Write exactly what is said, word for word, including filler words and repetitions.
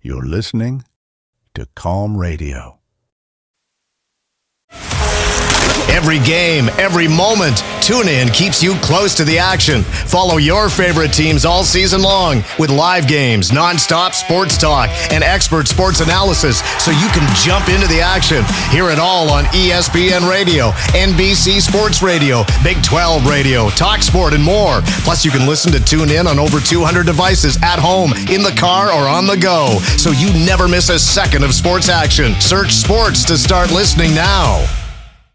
You're listening to Calm Radio. Every game, every moment, TuneIn keeps you close to the action. Follow your favorite teams all season long with live games, nonstop sports talk, and expert sports analysis so you can jump into the action. Hear it all on E S P N Radio, N B C Sports Radio, Big twelve Radio, TalkSport, and more. Plus, you can listen to TuneIn on over two hundred devices at home, in the car, or on the go, so you never miss a second of sports action. Search sports to start listening now.